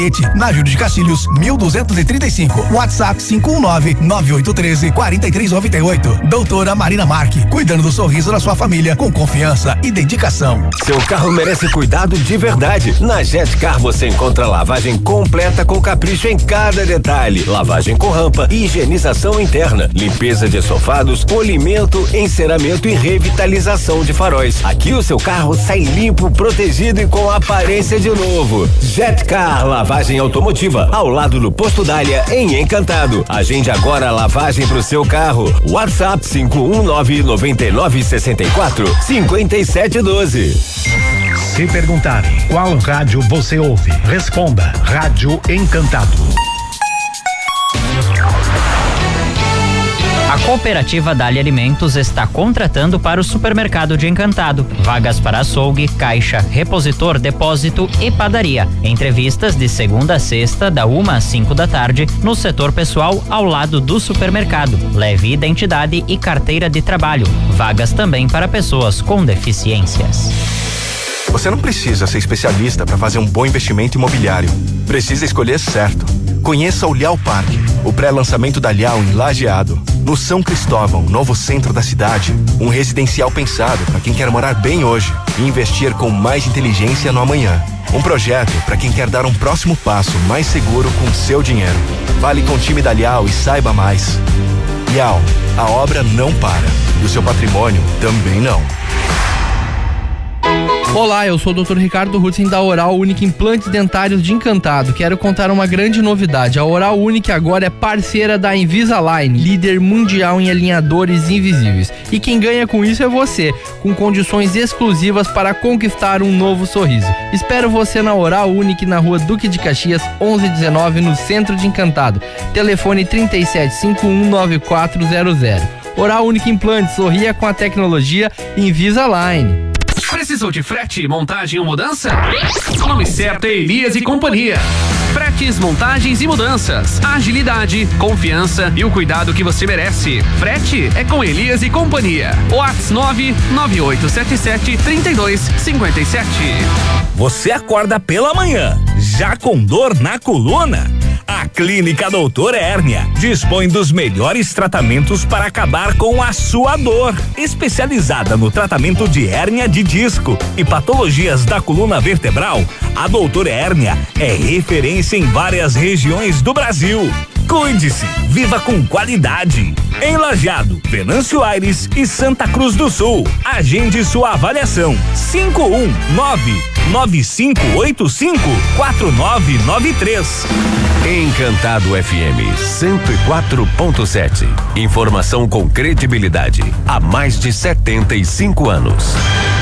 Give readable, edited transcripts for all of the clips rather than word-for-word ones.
Na Júlio de Castilhos, 1235. WhatsApp 519-9813-4398. Doutora Marina Marque, cuidando do sorriso da sua família com confiança e dedicação. Seu carro merece cuidado de verdade. Na Jetcar você encontra lavagem completa com capricho em cada detalhe. Lavagem com rampa, higienização interna, limpeza de estofados, polimento, enceramento e revitalização de faróis. Aqui o seu carro sai limpo, protegido e com aparência de novo. Jetcar Lavagem Automotiva, ao lado do Posto Dália, em Encantado. Agende agora a lavagem pro seu carro. WhatsApp 519-9964-5712. Se perguntarem qual rádio você ouve, responda: Rádio Encantado. A cooperativa Dália Alimentos está contratando para o supermercado de Encantado. Vagas para açougue, caixa, repositor, depósito e padaria. Entrevistas de segunda a sexta, da 1 às 5 da tarde, no setor pessoal ao lado do supermercado. Leve identidade e carteira de trabalho. Vagas também para pessoas com deficiências. Você não precisa ser especialista para fazer um bom investimento imobiliário. Precisa escolher certo. Conheça o Lial Parque, o pré-lançamento da Lial em Lajeado. No São Cristóvão, novo centro da cidade. Um residencial pensado para quem quer morar bem hoje e investir com mais inteligência no amanhã. Um projeto para quem quer dar um próximo passo mais seguro com seu dinheiro. Fale com o time da Lial e saiba mais. Lial, a obra não para e o seu patrimônio também não. Olá, eu sou o Dr. Ricardo Rutzen da Oral Unique Implantes Dentários de Encantado. Quero contar uma grande novidade. A Oral Unique agora é parceira da Invisalign, líder mundial em alinhadores invisíveis. E quem ganha com isso é você, com condições exclusivas para conquistar um novo sorriso. Espero você na Oral Unique, na rua Duque de Caxias, 1119, no centro de Encantado. Telefone 37519400. Oral Unique Implantes, sorria com a tecnologia Invisalign. Precisou de frete, montagem ou mudança? O nome certo é Elias e Companhia. Fretes, montagens e mudanças. Agilidade, confiança e o cuidado que você merece. Frete é com Elias e Companhia. WhatsApp 99877-3257. Você acorda pela manhã, já com dor na coluna? A Clínica Doutor Hérnia dispõe dos melhores tratamentos para acabar com a sua dor. Especializada no tratamento de hérnia de disco e patologias da coluna vertebral, a Doutor Hérnia é referência em várias regiões do Brasil. Cuide-se, viva com qualidade. Em Lajeado, Venâncio Aires e Santa Cruz do Sul. Agende sua avaliação. 519-9585-4993. Encantado FM 104.7. Informação com credibilidade há mais de 75 anos.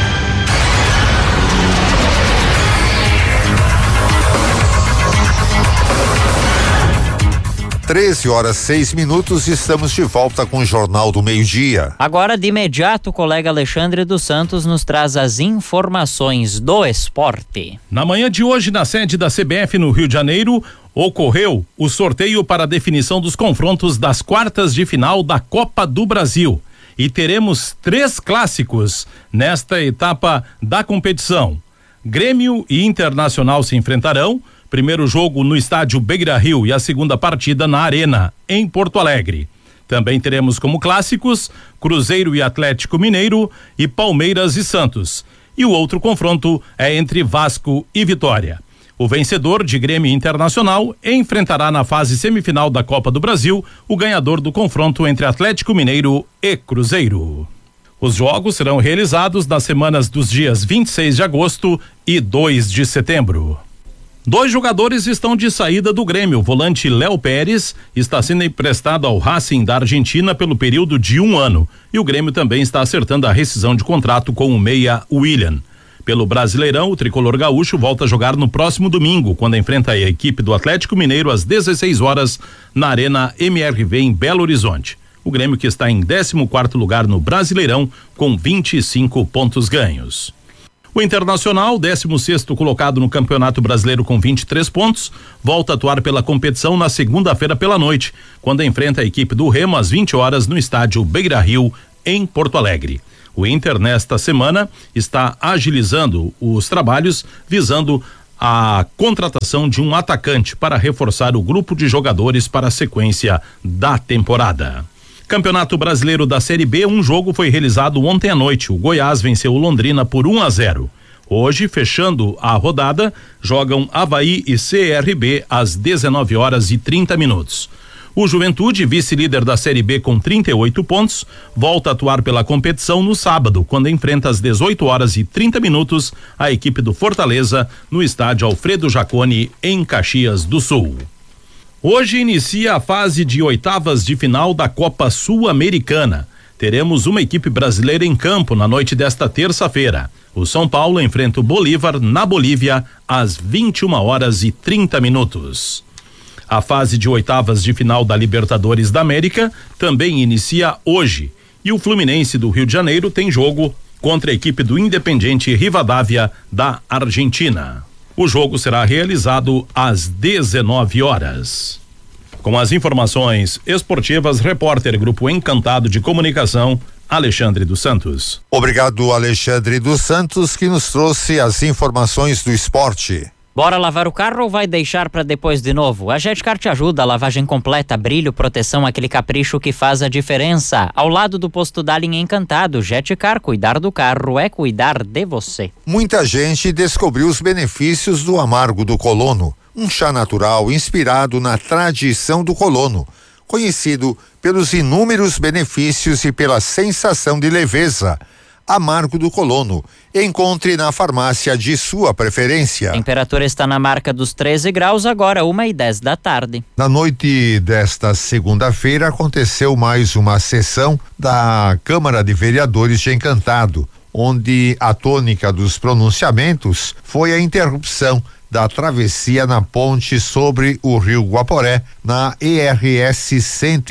13h06, estamos de volta com o Jornal do Meio-Dia. Agora, de imediato, o colega Alexandre dos Santos nos traz as informações do esporte. Na manhã de hoje, na sede da CBF no Rio de Janeiro, ocorreu o sorteio para a definição dos confrontos das quartas de final da Copa do Brasil. E teremos 3 clássicos nesta etapa da competição. Grêmio e Internacional se enfrentarão. Primeiro jogo no estádio Beira-Rio e a segunda partida na Arena, em Porto Alegre. Também teremos como clássicos Cruzeiro e Atlético Mineiro e Palmeiras e Santos. E o outro confronto é entre Vasco e Vitória. O vencedor de Grêmio Internacional enfrentará na fase semifinal da Copa do Brasil o ganhador do confronto entre Atlético Mineiro e Cruzeiro. Os jogos serão realizados nas semanas dos dias 26 de agosto e 2 de setembro. 2 jogadores estão de saída do Grêmio. O volante Léo Pérez está sendo emprestado ao Racing da Argentina pelo período de 1 ano. E o Grêmio também está acertando a rescisão de contrato com o meia William. Pelo Brasileirão, o tricolor gaúcho volta a jogar no próximo domingo, quando enfrenta a equipe do Atlético Mineiro às 16 horas na Arena MRV em Belo Horizonte. O Grêmio, que está em 14º lugar no Brasileirão, com 25 pontos ganhos. O Internacional, 16º colocado no Campeonato Brasileiro com 23 pontos, volta a atuar pela competição na segunda-feira pela noite, quando enfrenta a equipe do Remo às 20 horas no estádio Beira-Rio, em Porto Alegre. O Inter, nesta semana, está agilizando os trabalhos visando a contratação de um atacante para reforçar o grupo de jogadores para a sequência da temporada. Campeonato Brasileiro da Série B, um jogo foi realizado ontem à noite. O Goiás venceu o Londrina por 1-0. Hoje, fechando a rodada, jogam Avaí e CRB às 19h30. O Juventude, vice-líder da Série B com 38 pontos, volta a atuar pela competição no sábado, quando enfrenta às 18h30 a equipe do Fortaleza no estádio Alfredo Jaconi, em Caxias do Sul. Hoje inicia a fase de oitavas de final da Copa Sul-Americana. Teremos uma equipe brasileira em campo na noite desta terça-feira. O São Paulo enfrenta o Bolívar na Bolívia às 21h30. A fase de oitavas de final da Libertadores da América também inicia hoje. E o Fluminense do Rio de Janeiro tem jogo contra a equipe do Independiente Rivadavia da Argentina. O jogo será realizado às 19h. Com as informações esportivas, repórter Grupo Encantado de Comunicação, Alexandre dos Santos. Obrigado, Alexandre dos Santos, que nos trouxe as informações do esporte. Bora lavar o carro ou vai deixar para depois de novo? A Jetcar te ajuda, a lavagem completa, brilho, proteção, aquele capricho que faz a diferença. Ao lado do posto Dallin Encantado, Jetcar, cuidar do carro é cuidar de você. Muita gente descobriu os benefícios do amargo do colono, um chá natural inspirado na tradição do colono, conhecido pelos inúmeros benefícios e pela sensação de leveza. Amargo do Colono. Encontre na farmácia de sua preferência. A temperatura está na marca dos 13 graus, agora 1h10 da tarde. Na noite desta segunda-feira aconteceu mais uma sessão da Câmara de Vereadores de Encantado, onde a tônica dos pronunciamentos foi a interrupção da travessia na ponte sobre o Rio Guaporé, na ERS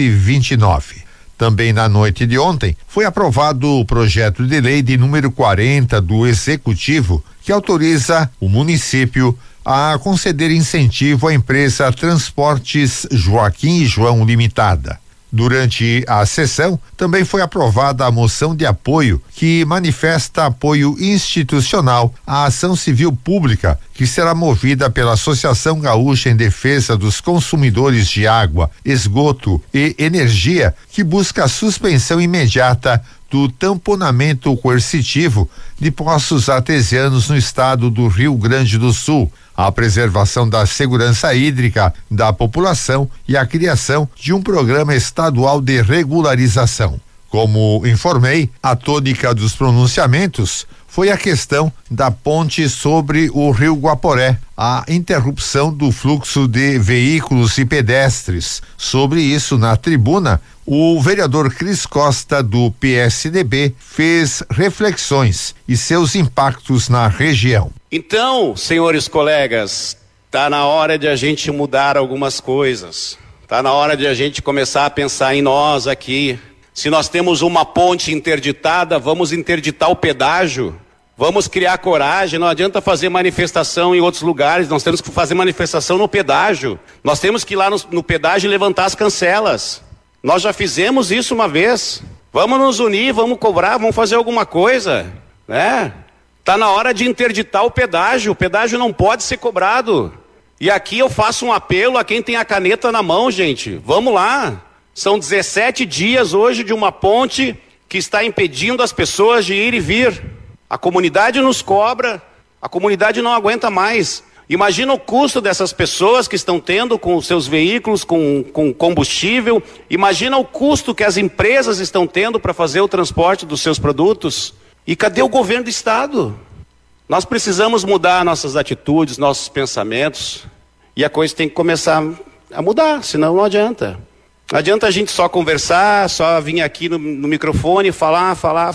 129. Também na noite de ontem foi aprovado o projeto de lei de número 40 do Executivo, que autoriza o município a conceder incentivo à empresa Transportes Joaquim e João Limitada. Durante a sessão, também foi aprovada a moção de apoio que manifesta apoio institucional à ação civil pública que será movida pela Associação Gaúcha em Defesa dos Consumidores de Água, Esgoto e Energia, que busca a suspensão imediata do tamponamento coercitivo de poços artesianos no estado do Rio Grande do Sul, a preservação da segurança hídrica da população e a criação de um programa estadual de regularização. Como informei, a tônica dos pronunciamentos foi a questão da ponte sobre o Rio Guaporé, a interrupção do fluxo de veículos e pedestres. Sobre isso, na tribuna, o vereador Cris Costa, do PSDB, fez reflexões e seus impactos na região. Então, senhores colegas, tá na hora de a gente mudar algumas coisas. Tá na hora de a gente começar a pensar em nós aqui. Se nós temos uma ponte interditada, vamos interditar o pedágio. Vamos criar coragem, não adianta fazer manifestação em outros lugares, nós temos que fazer manifestação no pedágio. Nós temos que ir lá no pedágio e levantar as cancelas. Nós já fizemos isso uma vez. Vamos nos unir, vamos cobrar, vamos fazer alguma coisa, né? Tá na hora de interditar o pedágio não pode ser cobrado. E aqui eu faço um apelo a quem tem a caneta na mão, gente. Vamos lá. São 17 dias hoje de uma ponte que está impedindo as pessoas de ir e vir. A comunidade nos cobra, a comunidade não aguenta mais. Imagina o custo dessas pessoas que estão tendo com os seus veículos, com combustível. Imagina o custo que as empresas estão tendo para fazer o transporte dos seus produtos. E cadê o governo do estado? Nós precisamos mudar nossas atitudes, nossos pensamentos. E a coisa tem que começar a mudar, senão não adianta. Não adianta a gente só conversar, só vir aqui no microfone, falar,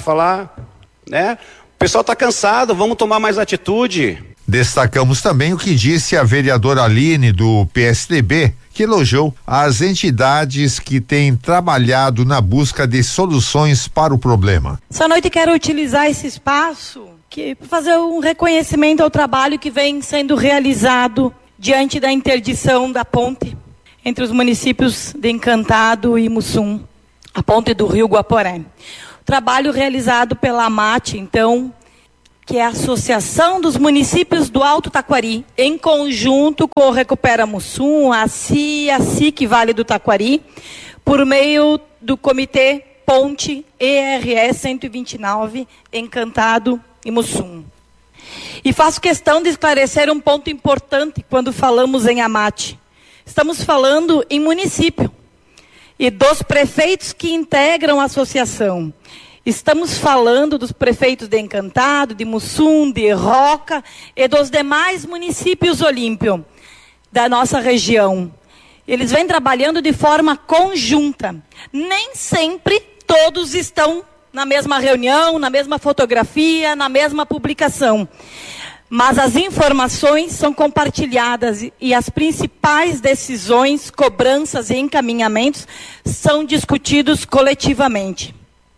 né? O pessoal está cansado, vamos tomar mais atitude. Destacamos também o que disse a vereadora Aline, do PSDB, que elogiou as entidades que têm trabalhado na busca de soluções para o problema. Essa noite quero utilizar esse espaço para fazer um reconhecimento ao trabalho que vem sendo realizado diante da interdição da ponte entre os municípios de Encantado e Mussum, a ponte do Rio Guaporé. O trabalho realizado pela AMAT, então, que é a Associação dos Municípios do Alto Taquari, em conjunto com o Recupera Mussum, a SIC Vale do Taquari, por meio do Comitê Ponte ERS 129, Encantado e Mussum. E faço questão de esclarecer um ponto importante quando falamos em Amate. Estamos falando em município e dos prefeitos que integram a associação. Estamos falando dos prefeitos de Encantado, de Mussum, de Roca e dos demais municípios olímpio da nossa região. Eles vêm trabalhando de forma conjunta. Nem sempre todos estão na mesma reunião, na mesma fotografia, na mesma publicação. Mas as informações são compartilhadas e as principais decisões, cobranças e encaminhamentos são discutidos coletivamente.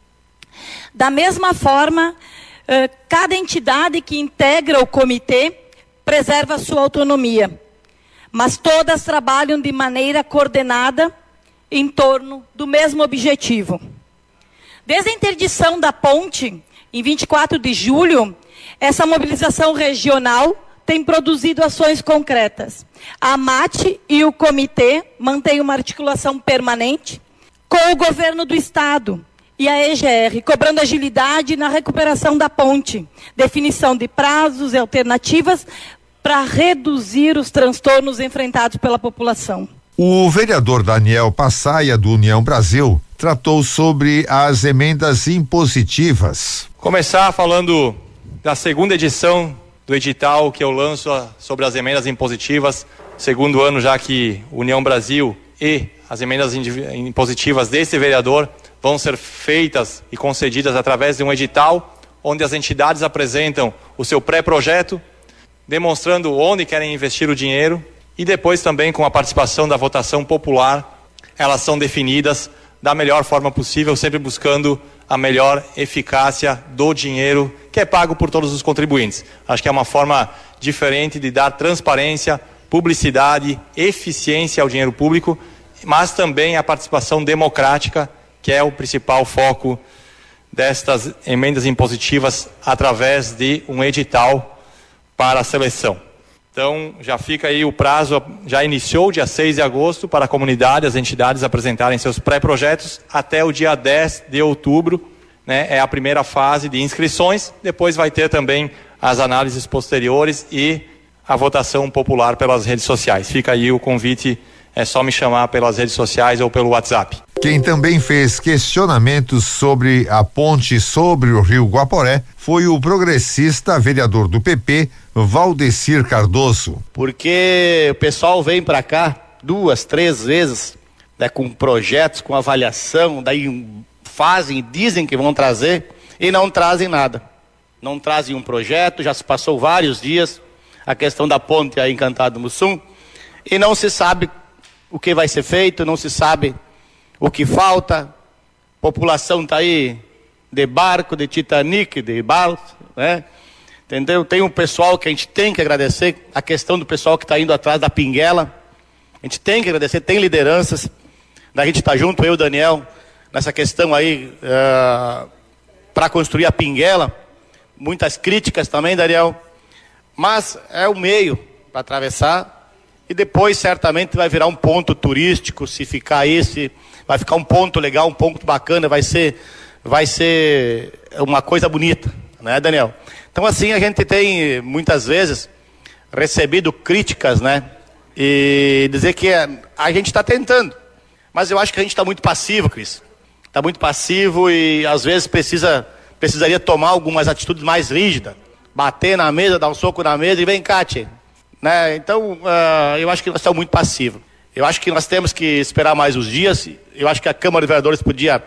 Da mesma forma, cada entidade que integra o comitê preserva sua autonomia, mas todas trabalham de maneira coordenada em torno do mesmo objetivo. Desde a interdição da ponte, em 24 de julho, essa mobilização regional tem produzido ações concretas. A AMAT e o comitê mantêm uma articulação permanente com o governo do Estado e a EGR, cobrando agilidade na recuperação da ponte, definição de prazos e alternativas para reduzir os transtornos enfrentados pela população. O vereador Daniel Passaia, do União Brasil, tratou sobre as emendas impositivas. Começar falando da segunda edição do edital que eu lanço sobre as emendas impositivas, segundo ano já que União Brasil e as emendas impositivas desse vereador vão ser feitas e concedidas através de um edital onde as entidades apresentam o seu pré-projeto, demonstrando onde querem investir o dinheiro e depois também com a participação da votação popular, elas são definidas da melhor forma possível, sempre buscando a melhor eficácia do dinheiro que é pago por todos os contribuintes. Acho que é uma forma diferente de dar transparência, publicidade, eficiência ao dinheiro público, mas também a participação democrática, que é o principal foco destas emendas impositivas através de um edital para a seleção. Então, já fica aí o prazo, já iniciou dia 6 de agosto para a comunidade, as entidades apresentarem seus pré-projetos até o dia 10 de outubro, né? É a primeira fase de inscrições, depois vai ter também as análises posteriores e a votação popular pelas redes sociais. Fica aí o convite, é só me chamar pelas redes sociais ou pelo WhatsApp. Quem também fez questionamentos sobre a ponte sobre o Rio Guaporé foi o progressista vereador do PP, Valdecir Cardoso. Porque o pessoal vem para cá 2, 3 vezes, né, com projetos, com avaliação, daí fazem, dizem que vão trazer e não trazem nada. Não trazem um projeto, já se passou vários dias a questão da ponte aí Encantado Mussum e não se sabe o que vai ser feito, não se sabe o que falta. A população está aí de barco, de Titanic, de balsa, né? Entendeu? Tem um pessoal que a gente tem que agradecer, a questão do pessoal que está indo atrás da Pinguela, a gente tem que agradecer, tem lideranças, a gente está junto, eu e o Daniel, nessa questão aí, para construir a Pinguela, muitas críticas também, Daniel, mas é o meio para atravessar e depois certamente vai virar um ponto turístico, se ficar esse, vai ficar um ponto legal, um ponto bacana, vai ser uma coisa bonita, né, Daniel? Então assim, a gente tem muitas vezes recebido críticas, né, e dizer que a gente está tentando, mas eu acho que a gente está muito passivo, Cris, está muito passivo e às vezes precisaria tomar algumas atitudes mais rígidas, bater na mesa, dar um soco na mesa e vem cá, tchê, né? Então eu acho que nós estamos muito passivos. Eu acho que nós temos que esperar mais uns dias. Eu acho que a Câmara de Vereadores podia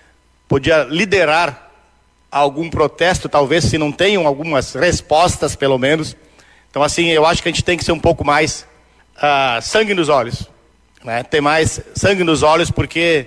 liderar algum protesto, talvez, se não tenham algumas respostas, pelo menos. Então, assim, eu acho que a gente tem que ser um pouco mais sangue nos olhos, né? Ter mais sangue nos olhos, porque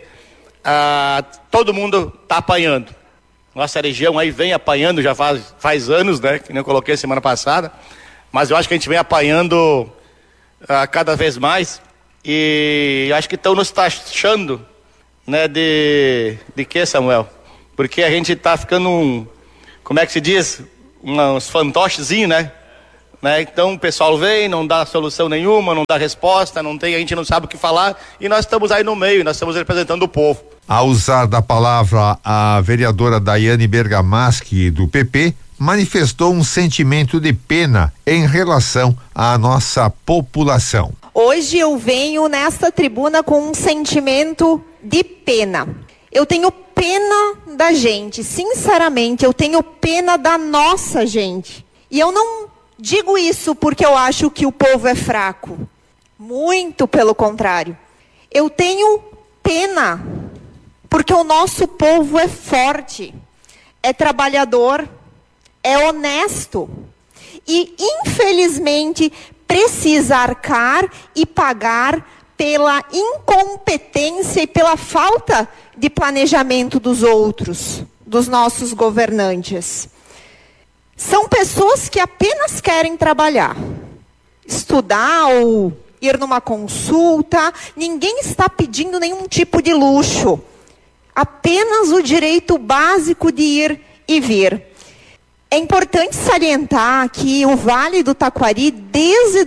todo mundo está apanhando. Nossa região aí vem apanhando já faz anos, né? Que nem eu coloquei semana passada. Mas eu acho que a gente vem apanhando cada vez mais. E acho que estão nos taxando, né, de que, Samuel? Porque a gente está ficando como é que se diz? uns fantochezinhos, né? Então o pessoal vem, não dá solução nenhuma, não dá resposta, a gente não sabe o que falar, e nós estamos aí no meio, nós estamos representando o povo. Ao usar da palavra, a vereadora Daiane Bergamaschi, do PP, manifestou um sentimento de pena em relação à nossa população. Hoje eu venho nesta tribuna com um sentimento de pena. Eu tenho pena da gente, sinceramente, eu tenho pena da nossa gente. E eu não digo isso porque eu acho que o povo é fraco. Muito pelo contrário. Eu tenho pena porque o nosso povo é forte, é trabalhador, é honesto. E, infelizmente, precisa arcar e pagar pela incompetência e pela falta de planejamento dos outros, dos nossos governantes. São pessoas que apenas querem trabalhar, estudar ou ir numa consulta. Ninguém está pedindo nenhum tipo de luxo, apenas o direito básico de ir e vir. É importante salientar que o Vale do Taquari, desde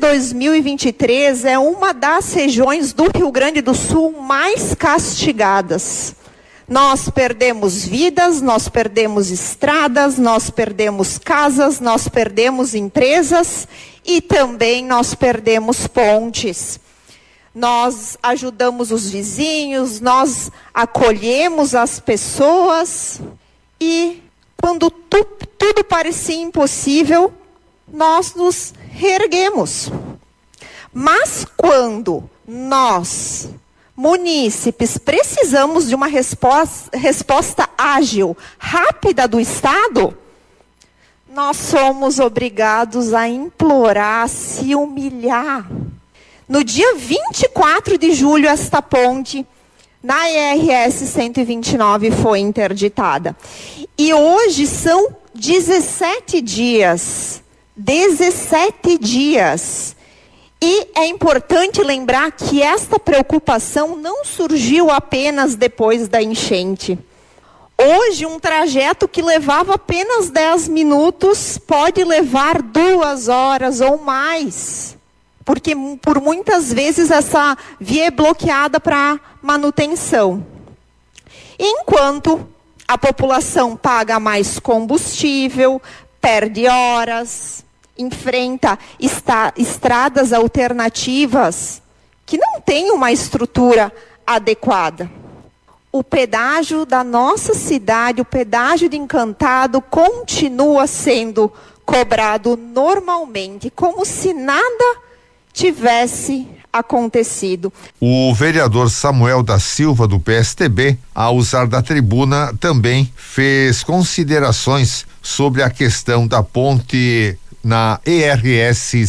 2023, é uma das regiões do Rio Grande do Sul mais castigadas. Nós perdemos vidas, nós perdemos estradas, nós perdemos casas, nós perdemos empresas e também nós perdemos pontes. Nós ajudamos os vizinhos, nós acolhemos as pessoas e quando tudo parecia impossível, nós nos reerguemos. Mas quando nós, munícipes, precisamos de uma resposta ágil, rápida do Estado, nós somos obrigados a implorar, a se humilhar. No dia 24 de julho, esta ponte na IRS 129 foi interditada. E hoje são 17 dias. 17 dias. E é importante lembrar que esta preocupação não surgiu apenas depois da enchente. Hoje, um trajeto que levava apenas 10 minutos pode levar 2 horas ou mais. Porque por muitas vezes essa via é bloqueada para manutenção. Enquanto a população paga mais combustível, perde horas, enfrenta estradas alternativas que não têm uma estrutura adequada. O pedágio da nossa cidade, o pedágio de Encantado, continua sendo cobrado normalmente, como se nada tivesse acontecido. O vereador Samuel da Silva, do PSTB, ao usar da tribuna, também fez considerações sobre a questão da ponte na ERS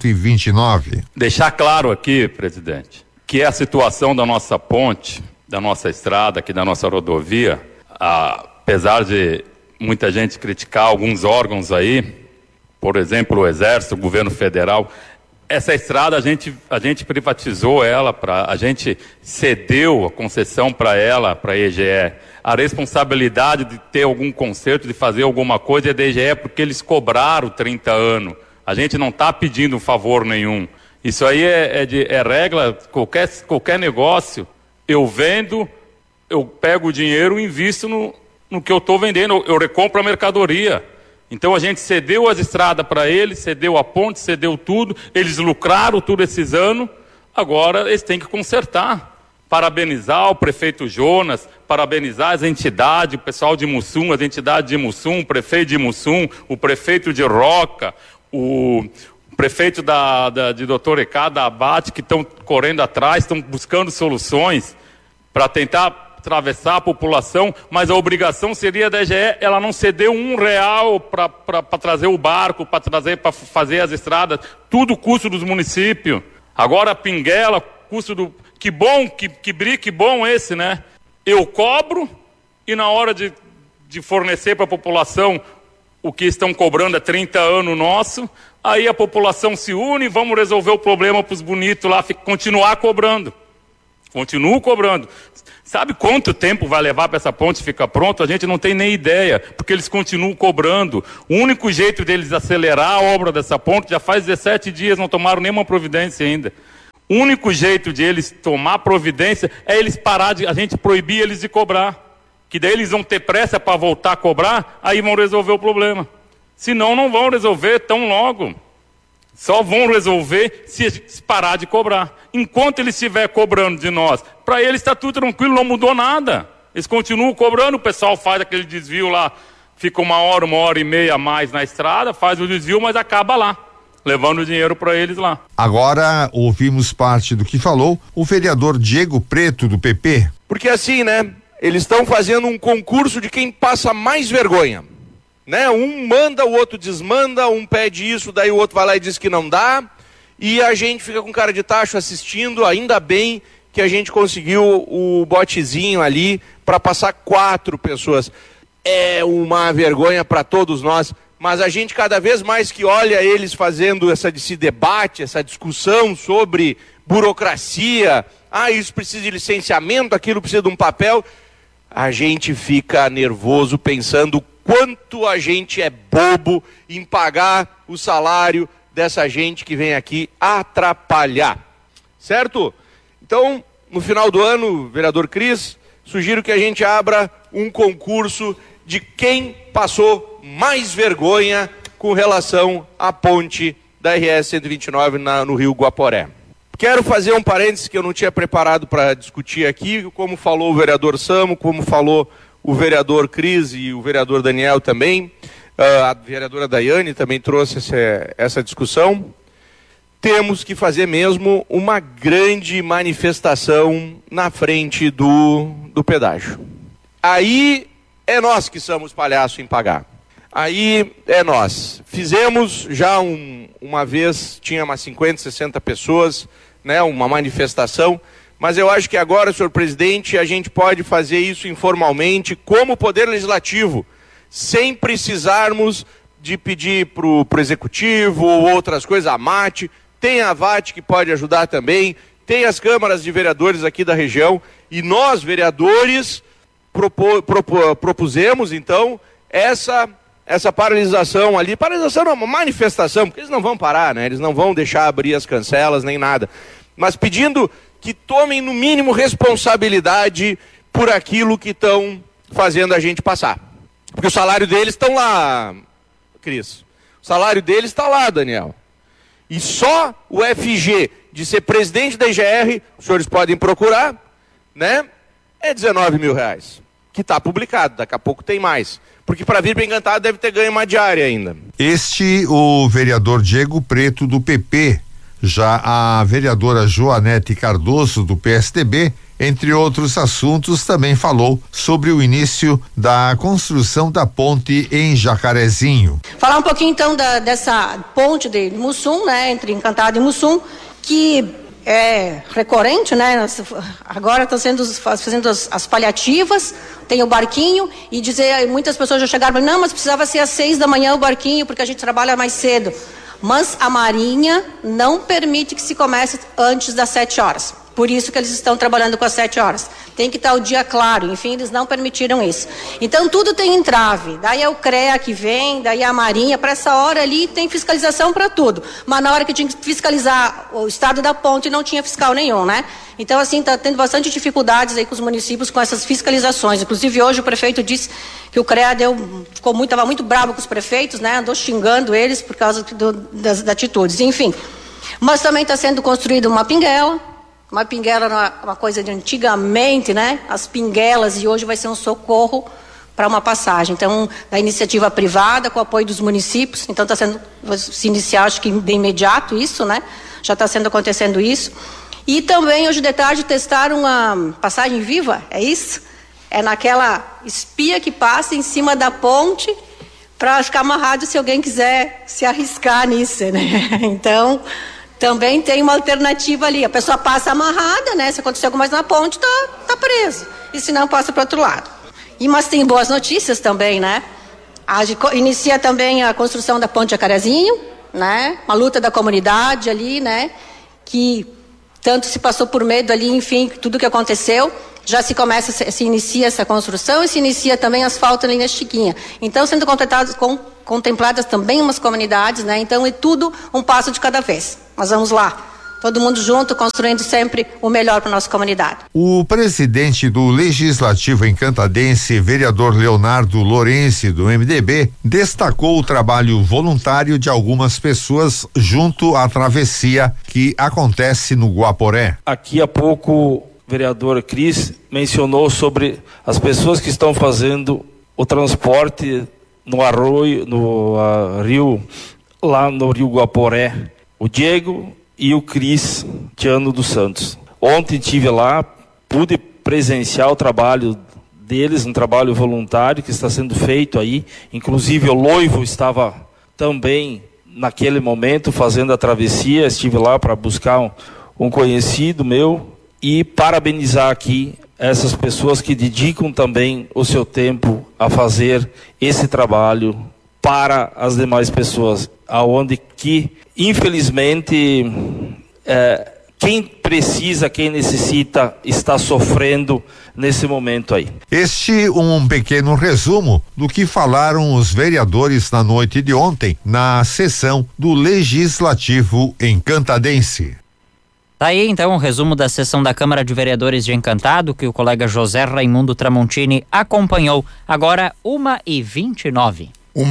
129. Deixar claro aqui, presidente, que a situação da nossa ponte, da nossa estrada, aqui da nossa rodovia, apesar de muita gente criticar alguns órgãos aí, por exemplo, o Exército, o governo federal, essa estrada a gente privatizou ela, a gente cedeu a concessão para ela, para a EGE. A responsabilidade de ter algum conserto, de fazer alguma coisa é da EGE, porque eles cobraram 30 anos. A gente não está pedindo favor nenhum. Isso aí é regra, qualquer negócio. Eu vendo, eu pego o dinheiro e invisto no que eu estou vendendo, eu recompro a mercadoria. Então a gente cedeu as estradas para eles, cedeu a ponte, cedeu tudo, eles lucraram tudo esses anos, agora eles têm que consertar. Parabenizar o prefeito Jonas, parabenizar as entidades, o pessoal de Mussum, as entidades de Mussum, o prefeito de Mussum, o prefeito de Roca, o prefeito de Doutor Ecá, da Abate, que estão correndo atrás, estão buscando soluções para tentar atravessar a população, mas a obrigação seria da EGE, ela não cedeu R$1 para trazer o barco, para fazer as estradas, tudo custo dos municípios. Agora a Pinguela, custo do... Que bom, que brique bom esse, né? Eu cobro e na hora de fornecer para a população o que estão cobrando há 30 anos nosso, aí a população se une, vamos resolver o problema para os bonitos lá, continuar cobrando. Continuo cobrando. Sabe quanto tempo vai levar para essa ponte ficar pronta? A gente não tem nem ideia, porque eles continuam cobrando. O único jeito deles acelerar a obra dessa ponte, já faz 17 dias, não tomaram nenhuma providência ainda. O único jeito de eles tomar providência é eles parar a gente proibir eles de cobrar. Que daí eles vão ter pressa para voltar a cobrar, aí vão resolver o problema. Senão não vão resolver tão logo. Só vão resolver se parar de cobrar. Enquanto eles estiver cobrando de nós, para eles está tudo tranquilo, não mudou nada. Eles continuam cobrando, o pessoal faz aquele desvio lá, fica 1 hora e meia a mais na estrada, faz o desvio, mas acaba lá, levando o dinheiro para eles lá. Agora ouvimos parte do que falou o vereador Diego Preto, do PP. Porque assim, né, eles estão fazendo um concurso de quem passa mais vergonha. Né? Um manda, o outro desmanda, um pede isso, daí o outro vai lá e diz que não dá, e a gente fica com cara de tacho assistindo. Ainda bem que a gente conseguiu o botezinho ali para passar 4 pessoas. É uma vergonha para todos nós, mas a gente cada vez mais que olha eles fazendo esse debate, essa discussão sobre burocracia, isso precisa de licenciamento, aquilo precisa de um papel, a gente fica nervoso pensando quanto a gente é bobo em pagar o salário dessa gente que vem aqui atrapalhar, certo? Então, no final do ano, vereador Cris, sugiro que a gente abra um concurso de quem passou mais vergonha com relação à ponte da RS 129 no Rio Guaporé. Quero fazer um parênteses que eu não tinha preparado para discutir aqui, como falou o vereador Samo, como falou o vereador Cris e o vereador Daniel também, a vereadora Daiane também trouxe essa discussão. Temos que fazer mesmo uma grande manifestação na frente do pedágio. Aí é nós que somos palhaço em pagar. Aí é nós. Fizemos já uma vez, tinha umas 50, 60 pessoas, né, uma manifestação. Mas eu acho que agora, senhor presidente, a gente pode fazer isso informalmente, como Poder Legislativo, sem precisarmos de pedir para o executivo ou outras coisas, a MAT, tem a VAT que pode ajudar também, tem as câmaras de vereadores aqui da região, e nós, vereadores, propusemos, então, essa paralisação ali, paralisação não, uma manifestação, porque eles não vão parar, né? Eles não vão deixar abrir as cancelas nem nada, mas pedindo que tomem no mínimo responsabilidade por aquilo que estão fazendo a gente passar. Porque o salário deles estão lá, Cris. O salário deles está lá, Daniel. E só o FG de ser presidente da IGR, os senhores podem procurar, né? É R$19 mil, que está publicado, daqui a pouco tem mais. Porque para vir para Encantado deve ter ganho uma diária ainda. O vereador Diego Preto, do PP. Já a vereadora Joanete Cardoso, do PSDB, entre outros assuntos, também falou sobre o início da construção da ponte em Jacarezinho. Falar um pouquinho então dessa ponte de Mussum, né, entre Encantado e Mussum, que é recorrente, né? Agora estão fazendo as paliativas, tem o barquinho, e muitas pessoas já chegaram, não, mas precisava ser às 6 da manhã o barquinho, porque a gente trabalha mais cedo. Mas a Marinha não permite que se comece antes das 7 horas. Por isso que eles estão trabalhando com as 7 horas. Tem que estar o dia claro, enfim, eles não permitiram isso. Então tudo tem entrave. Daí é o CREA que vem, daí a Marinha, para essa hora ali tem fiscalização para tudo. Mas na hora que tinha que fiscalizar o estado da ponte não tinha fiscal nenhum, né? Então assim, está tendo bastante dificuldades aí com os municípios com essas fiscalizações. Inclusive hoje o prefeito disse que o CREA estava muito bravo com os prefeitos, né? Andou xingando eles por causa das atitudes, enfim. Mas também está sendo construída uma pinguela. Uma pinguela era uma coisa de antigamente, né? As pinguelas, e hoje vai ser um socorro para uma passagem. Então, da iniciativa privada, com o apoio dos municípios. Então, vai se iniciar, acho que de imediato isso, né? Já está acontecendo isso. E também, hoje de tarde, testaram uma passagem viva, é isso? É naquela espia que passa em cima da ponte para ficar amarrado se alguém quiser se arriscar nisso, né? Então, também tem uma alternativa ali. A pessoa passa amarrada, né? Se acontecer alguma coisa na ponte, tá preso. E se não, passa para o outro lado. Mas tem boas notícias também, né? Inicia também a construção da ponte Jacarezinho, né? Uma luta da comunidade ali, né? Que tanto se passou por medo ali, enfim, tudo que aconteceu, já se inicia essa construção e se inicia também asfalto ali na Chiquinha. Então, sendo contempladas também umas comunidades, né? Então, é tudo um passo de cada vez. Mas vamos lá. Todo mundo junto, construindo sempre o melhor para nossa comunidade. O presidente do Legislativo Encantadense, vereador Leonardo Lourenço, do MDB, destacou o trabalho voluntário de algumas pessoas junto à travessia que acontece no Guaporé. Aqui há pouco, o vereador Cris mencionou sobre as pessoas que estão fazendo o transporte no arroio, no rio, lá no rio Guaporé. O Diego e o Cris Tiano dos Santos. Ontem estive lá, pude presenciar o trabalho deles, um trabalho voluntário que está sendo feito aí. Inclusive o Loivo estava também naquele momento fazendo a travessia. Estive lá para buscar um conhecido meu e parabenizar aqui essas pessoas que dedicam também o seu tempo a fazer esse trabalho para as demais pessoas, aonde que, infelizmente, quem precisa, quem necessita, está sofrendo nesse momento aí. Este um pequeno resumo do que falaram os vereadores na noite de ontem, na sessão do Legislativo Encantadense. Tá aí então o resumo da sessão da Câmara de Vereadores de Encantado, que o colega José Raimundo Tramontini acompanhou. Agora 1h29.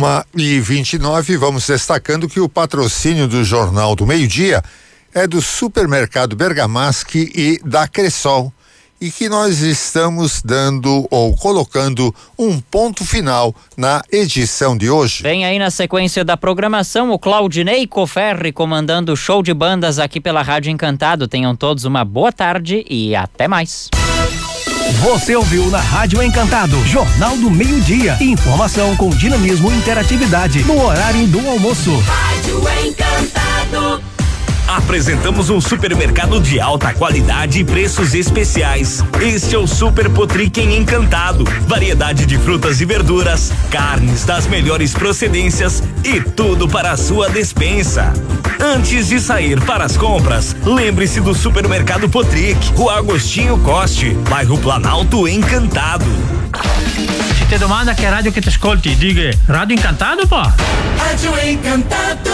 1h29, vamos destacando que o patrocínio do Jornal do Meio-Dia é do Supermercado Bergamasque e da Cressol, e que nós estamos dando ou colocando um ponto final na edição de hoje. Vem aí na sequência da programação o Claudinei Coferri comandando o show de bandas aqui pela Rádio Encantado. Tenham todos uma boa tarde e até mais. Você ouviu na Rádio Encantado, Jornal do Meio-Dia. Informação com dinamismo e interatividade no horário do almoço. Rádio Encantado. Apresentamos um supermercado de alta qualidade e preços especiais. Este é o Super Potric em Encantado. Variedade de frutas e verduras, carnes das melhores procedências e tudo para a sua despensa. Antes de sair para as compras, lembre-se do Supermercado Potric, Rua Agostinho Coste, bairro Planalto, Encantado. Se te domanda che radio che ti ascolti, diga Radio Encantado, pô. Rádio Encantado.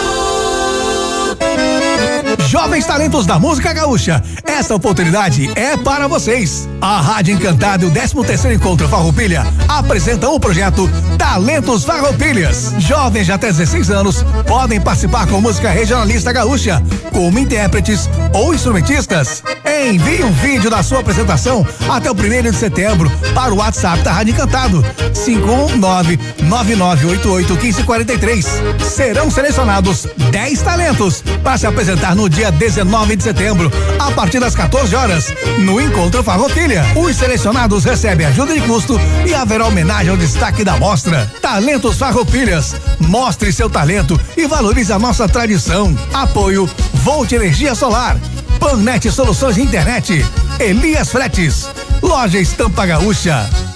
Jovens talentos da música gaúcha, essa oportunidade é para vocês. A Rádio Encantado e o 13º Encontro Farroupilha apresentam o projeto Talentos Farroupilhas. Jovens de até 16 anos podem participar com música regionalista gaúcha, como intérpretes ou instrumentistas. Envie um vídeo da sua apresentação até o 1º de setembro para o WhatsApp da Rádio Encantado, 519-9988-1543. Serão selecionados 10 talentos para se apresentar no dia 19 de setembro, a partir das 14 horas, no Encontro Farroupilha. Os selecionados recebem ajuda de custo e haverá homenagem ao destaque da mostra. Talentos Farroupilhas, mostre seu talento e valorize a nossa tradição. Apoio Volt Energia Solar, Pannet Soluções de Internet, Elias Fretes, Loja Estampa Gaúcha.